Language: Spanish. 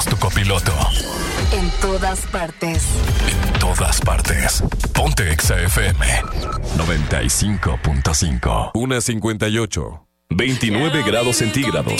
somos tu copiloto. En todas partes. En todas partes. Ponte Exa FM 95.5. 1:58. 29 grados centígrados.